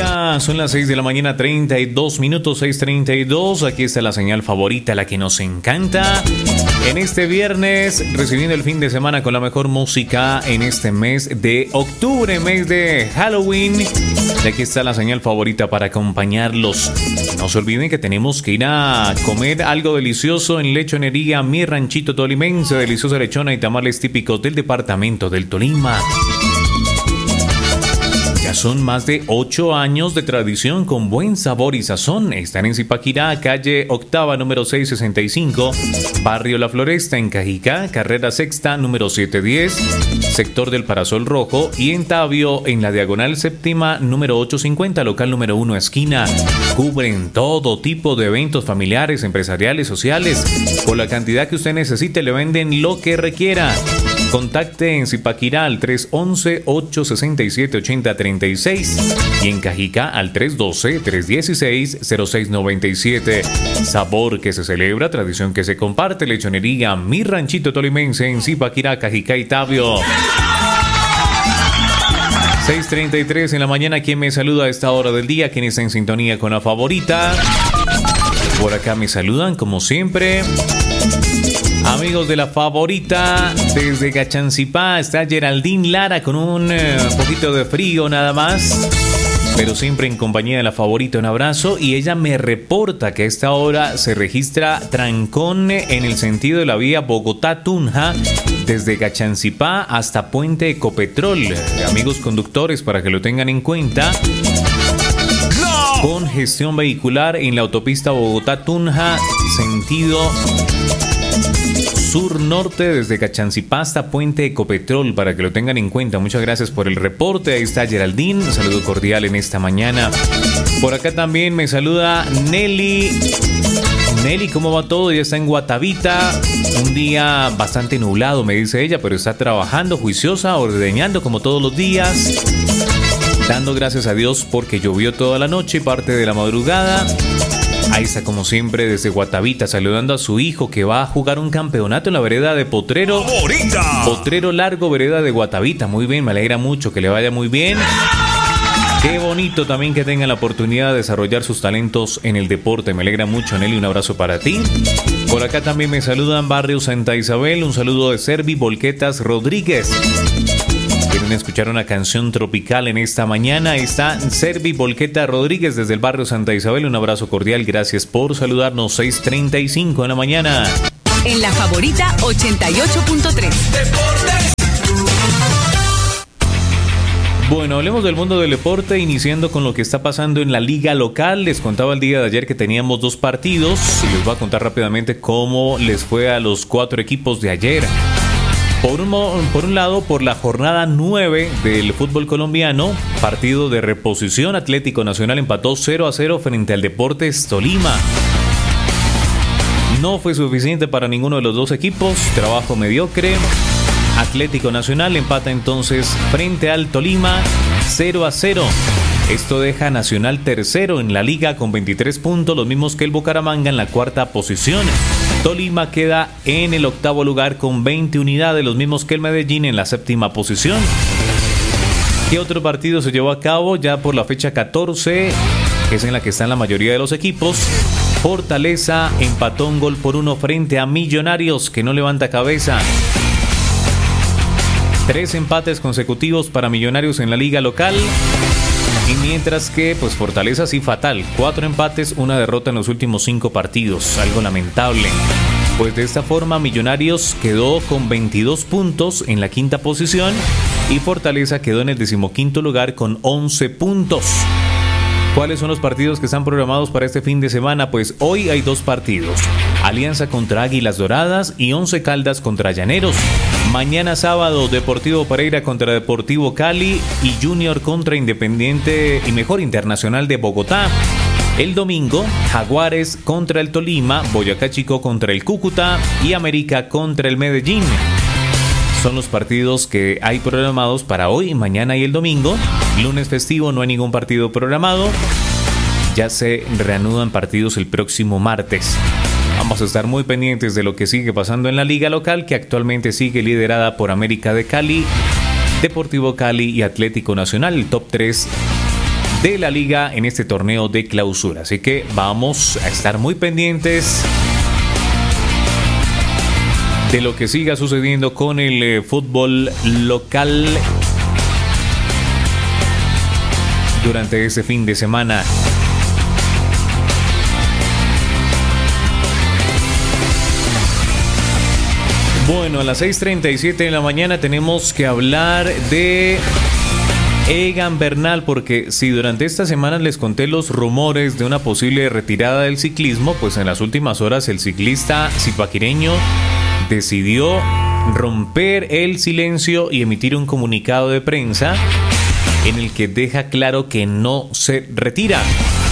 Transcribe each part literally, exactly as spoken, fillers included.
Ya son las seis de la mañana, treinta y dos minutos, seis treinta y dos. Aquí está la señal favorita, la que nos encanta. En este viernes, recibiendo el fin de semana con la mejor música en este mes de octubre, mes de Halloween. Y aquí está la señal favorita para acompañarlos. No se olviden que tenemos que ir a comer algo delicioso en Lechonería Mi Ranchito Tolimense. Deliciosa lechona y tamales típicos del departamento del Tolima. Ya son más de ocho años de tradición con buen sabor y sazón. Están en Zipaquirá, calle octava, número seiscientos sesenta y cinco, barrio La Floresta, en Cajicá, carrera sexta, número setecientos diez, sector del Parasol Rojo, y en Tabio, en la diagonal séptima, número ochocientos cincuenta, local número uno, esquina. Cubren todo tipo de eventos familiares, empresariales, sociales. Por la cantidad que usted necesite, le venden lo que requiera. Contacte en Zipaquirá al tres once, ocho sesenta y siete, ochenta treinta y seis y en Cajicá al tres doce, tres dieciséis, cero seis noventa y siete. Sabor que se celebra, tradición que se comparte. Lechonería Mi Ranchito Tolimense en Zipaquirá, Cajicá y Tabio. seis treinta y tres en la mañana. ¿Quién me saluda a esta hora del día? ¿Quién está en sintonía con la favorita? Por acá me saludan como siempre amigos de la favorita. Desde Gachancipá está Geraldine Lara con un eh, poquito de frío nada más, pero siempre en compañía de la favorita. Un abrazo. Y ella me reporta que a esta hora se registra trancón en el sentido de la vía Bogotá-Tunja, desde Gachancipá hasta Puente Ecopetrol. Amigos conductores, para que lo tengan en cuenta. Congestión vehicular en la autopista Bogotá-Tunja, sentido sur-norte, desde Gachancipá hasta Puente Ecopetrol, para que lo tengan en cuenta. Muchas gracias por el reporte. Ahí está Geraldine. Un saludo cordial en esta mañana. Por acá también me saluda Nelly. Nelly, ¿cómo va todo? Ya está en Guatavita. Un día bastante nublado, me dice ella, pero está trabajando, juiciosa, ordeñando como todos los días. Dando gracias a Dios porque llovió toda la noche y parte de la madrugada. Ahí está como siempre desde Guatavita, saludando a su hijo que va a jugar un campeonato en la vereda de Potrero. ¡Favorita! Potrero Largo, vereda de Guatavita. Muy bien, me alegra mucho que le vaya muy bien. Qué bonito también que tengan la oportunidad de desarrollar sus talentos en el deporte. Me alegra mucho, Nelly, un abrazo para ti. Por acá también me saludan Barrio Santa Isabel. Un saludo de Servi Volquetas Rodríguez. Quieren escuchar una canción tropical en esta mañana. Ahí está Servi Volqueta Rodríguez desde el barrio Santa Isabel. Un abrazo cordial, gracias por saludarnos. Seis treinta y cinco en la mañana. En la favorita ochenta y ocho punto tres. Deportes. Bueno, hablemos del mundo del deporte, iniciando con lo que está pasando en la liga local. Les contaba el día de ayer que teníamos dos partidos y les voy a contar rápidamente cómo les fue a los cuatro equipos de ayer. Por un, por un lado, por la jornada nueve del fútbol colombiano, partido de reposición, Atlético Nacional empató cero a cero frente al Deportes Tolima. No fue suficiente para ninguno de los dos equipos, trabajo mediocre. Atlético Nacional empata entonces frente al Tolima cero a cero. Esto deja a Nacional tercero en la liga con veintitrés puntos, los mismos que el Bucaramanga en la cuarta posición. Tolima queda en el octavo lugar con veinte unidades, los mismos que el Medellín en la séptima posición. ¿Qué otro partido se llevó a cabo ya por la fecha catorce, que es en la que están la mayoría de los equipos? Fortaleza empató un gol por uno frente a Millonarios, que no levanta cabeza. Tres empates consecutivos para Millonarios en la liga local. Y mientras que, pues Fortaleza sí fatal. Cuatro empates, una derrota en los últimos cinco partidos. Algo lamentable. Pues de esta forma Millonarios quedó con veintidós puntos en la quinta posición y Fortaleza quedó en el decimoquinto lugar con once puntos. ¿Cuáles son los partidos que están programados para este fin de semana? Pues hoy hay dos partidos. Alianza contra Águilas Doradas y Once Caldas contra Llaneros. Mañana sábado, Deportivo Pereira contra Deportivo Cali y Junior contra Independiente y Mejor Internacional de Bogotá. El domingo, Jaguares contra el Tolima, Boyacá Chico contra el Cúcuta y América contra el Medellín. Son los partidos que hay programados para hoy, mañana y el domingo. Lunes festivo, no hay ningún partido programado. Ya se reanudan partidos el próximo martes. Vamos a estar muy pendientes de lo que sigue pasando en la liga local, que actualmente sigue liderada por América de Cali, Deportivo Cali y Atlético Nacional, el top tres de la liga en este torneo de clausura. Así que vamos a estar muy pendientes de lo que siga sucediendo con el eh, fútbol local durante este fin de semana. Bueno, a las seis treinta y siete de la mañana tenemos que hablar de Egan Bernal, porque si durante estas semanas les conté los rumores de una posible retirada del ciclismo, pues en las últimas horas el ciclista zipaquireño decidió romper el silencio y emitir un comunicado de prensa en el que deja claro que no se retira.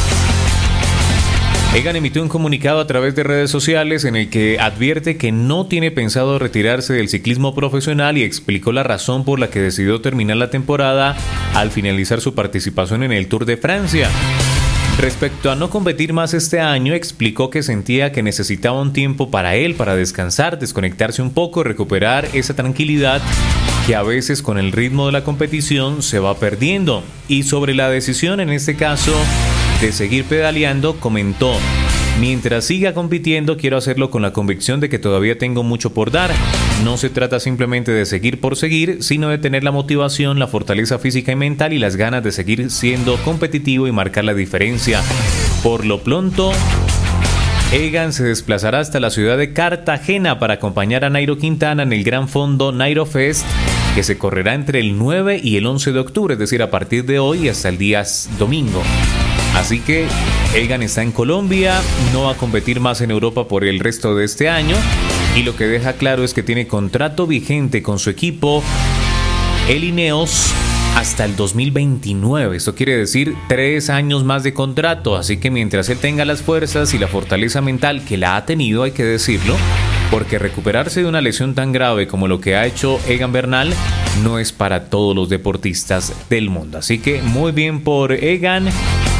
Egan emitió un comunicado a través de redes sociales en el que advierte que no tiene pensado retirarse del ciclismo profesional y explicó la razón por la que decidió terminar la temporada al finalizar su participación en el Tour de Francia. Respecto a no competir más este año, explicó que sentía que necesitaba un tiempo para él, para descansar, desconectarse un poco y recuperar esa tranquilidad que a veces con el ritmo de la competición se va perdiendo. Y sobre la decisión, en este caso, de seguir pedaleando, comentó: mientras siga compitiendo, quiero hacerlo con la convicción de que todavía tengo mucho por dar. No se trata simplemente de seguir por seguir, sino de tener la motivación, la fortaleza física y mental y las ganas de seguir siendo competitivo y marcar la diferencia. Por lo pronto, Egan se desplazará hasta la ciudad de Cartagena para acompañar a Nairo Quintana en el Gran Fondo Nairo Fest, que se correrá entre el nueve y el once de octubre, es decir, a partir de hoy hasta el día domingo. Así que Egan está en Colombia, no va a competir más en Europa por el resto de este año, y lo que deja claro es que tiene contrato vigente con su equipo, el Ineos, hasta el dos mil veintinueve. Esto quiere decir tres años más de contrato, así que mientras él tenga las fuerzas y la fortaleza mental que la ha tenido, hay que decirlo, porque recuperarse de una lesión tan grave como lo que ha hecho Egan Bernal no es para todos los deportistas del mundo. Así que muy bien por Egan,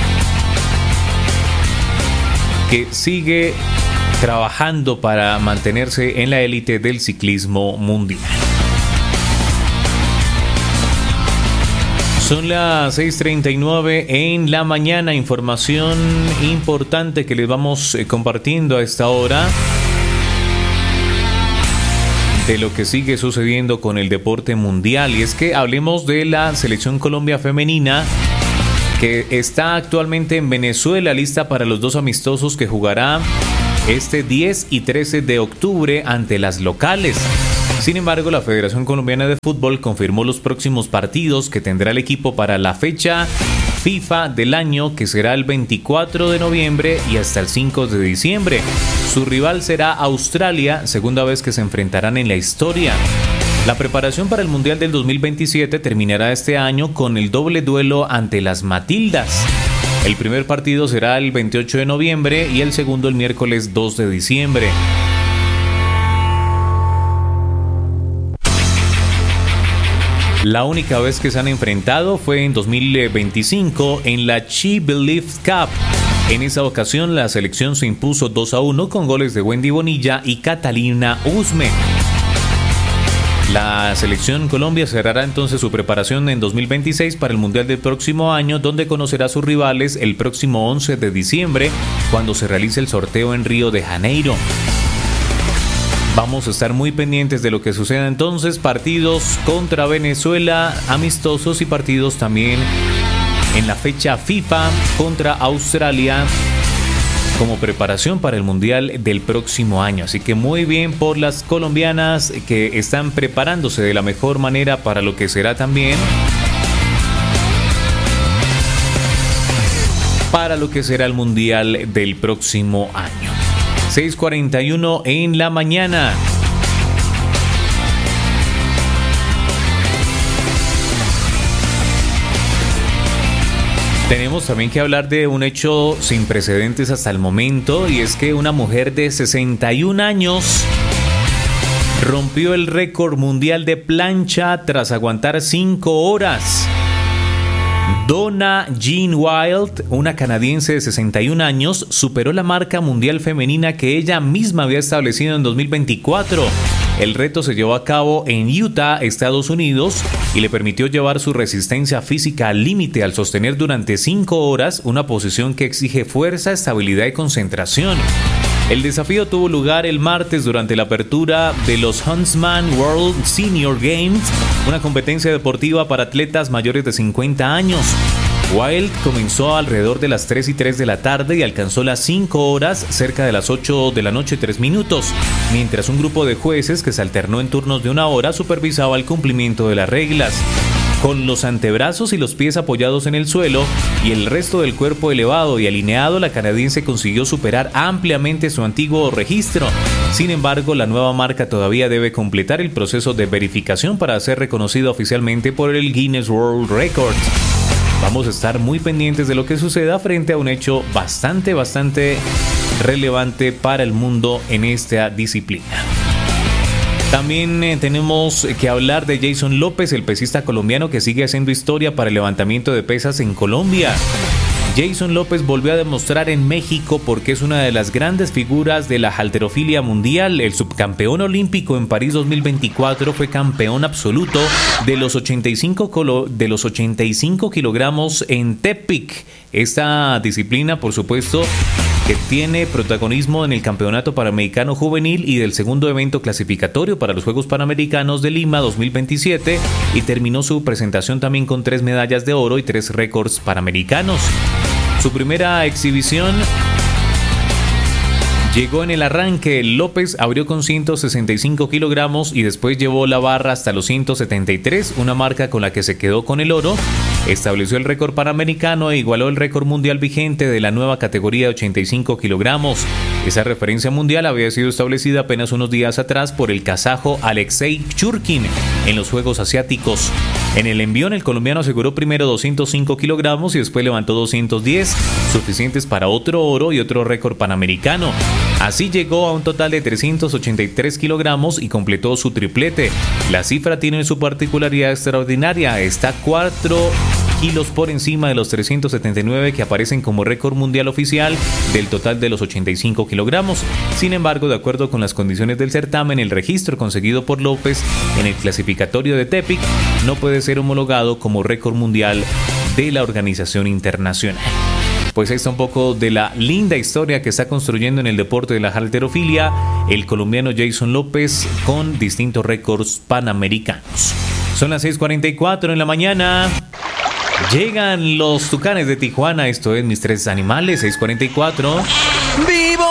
que sigue trabajando para mantenerse en la élite del ciclismo mundial. Son las seis treinta y nueve en la mañana. Información importante que les vamos compartiendo a esta hora de lo que sigue sucediendo con el deporte mundial. Y es que hablemos de la selección Colombia femenina, que está actualmente en Venezuela, lista para los dos amistosos que jugará este diez y trece de octubre ante las locales. Sin embargo, la Federación Colombiana de Fútbol confirmó los próximos partidos que tendrá el equipo para la fecha FIFA del año, que será el veinticuatro de noviembre y hasta el cinco de diciembre. Su rival será Australia, segunda vez que se enfrentarán en la historia. La preparación para el Mundial del dos mil veintisiete terminará este año con el doble duelo ante las Matildas. El primer partido será el veintiocho de noviembre y el segundo el miércoles dos de diciembre. La única vez que se han enfrentado fue en dos mil veinticinco en la She Believes Cup. En esa ocasión la selección se impuso dos a uno con goles de Wendy Bonilla y Catalina Usme. La selección Colombia cerrará entonces su preparación en dos mil veintiséis para el Mundial del próximo año, donde conocerá a sus rivales el próximo once de diciembre, cuando se realice el sorteo en Río de Janeiro. Vamos a estar muy pendientes de lo que suceda entonces, partidos contra Venezuela, amistosos, y partidos también en la fecha FIFA contra Australia, como preparación para el Mundial del próximo año. Así que muy bien por las colombianas, que están preparándose de la mejor manera para lo que será también para lo que será el Mundial del próximo año. seis cuarenta y uno en la mañana. Tenemos también que hablar de un hecho sin precedentes hasta el momento, y es que una mujer de sesenta y un años rompió el récord mundial de plancha tras aguantar cinco horas. Donna Jean Wild, una canadiense de sesenta y un años, superó la marca mundial femenina que ella misma había establecido en dos mil veinticuatro. El reto se llevó a cabo en Utah, Estados Unidos, y le permitió llevar su resistencia física al límite al sostener durante cinco horas una posición que exige fuerza, estabilidad y concentración. El desafío tuvo lugar el martes durante la apertura de los Huntsman World Senior Games, una competencia deportiva para atletas mayores de cincuenta años. Wild comenzó alrededor de las tres y tres de la tarde y alcanzó las cinco horas cerca de las ocho de la noche tres minutos, mientras un grupo de jueces que se alternó en turnos de una hora supervisaba el cumplimiento de las reglas. Con los antebrazos y los pies apoyados en el suelo y el resto del cuerpo elevado y alineado, la canadiense consiguió superar ampliamente su antiguo registro. Sin embargo, la nueva marca todavía debe completar el proceso de verificación para ser reconocida oficialmente por el Guinness World Records. Vamos a estar muy pendientes de lo que suceda frente a un hecho bastante, bastante relevante para el mundo en esta disciplina. También eh, tenemos que hablar de Jason López, el pesista colombiano que sigue haciendo historia para el levantamiento de pesas en Colombia. Jason López volvió a demostrar en México porque es una de las grandes figuras de la halterofilia mundial. El subcampeón olímpico en París dos mil veinticuatro fue campeón absoluto de los ochenta y cinco, colo- de los ochenta y cinco kilogramos en Tepic. Esta disciplina, por supuesto, que tiene protagonismo en el Campeonato Panamericano Juvenil y del segundo evento clasificatorio para los Juegos Panamericanos de Lima dos mil veintisiete, y terminó su presentación también con tres medallas de oro y tres récords panamericanos. Su primera exhibición llegó en el arranque. López abrió con ciento sesenta y cinco kilogramos y después llevó la barra hasta los ciento setenta y tres, una marca con la que se quedó con el oro. Estableció el récord panamericano e igualó el récord mundial vigente de la nueva categoría de ochenta y cinco kilogramos. Esa referencia mundial había sido establecida apenas unos días atrás por el kazajo Alexei Churkin en los Juegos Asiáticos. En el envión, el colombiano aseguró primero doscientos cinco kilogramos y después levantó doscientos diez, suficientes para otro oro y otro récord panamericano. Así llegó a un total de trescientos ochenta y tres kilogramos y completó su triplete. La cifra tiene su particularidad extraordinaria, está cuatro kilos por encima de los trescientos setenta y nueve que aparecen como récord mundial oficial del total de los ochenta y cinco kilogramos. Sin embargo, de acuerdo con las condiciones del certamen, el registro conseguido por López en el clasificatorio de Tepic no puede ser homologado como récord mundial de la organización internacional. Pues ahí está un poco de la linda historia que está construyendo en el deporte de la halterofilia el colombiano Jason López con distintos récords panamericanos. Son las seis cuarenta y cuatro en la mañana. Llegan los Tucanes de Tijuana, esto es Mis Tres Animales, seis cuarenta y cuatro.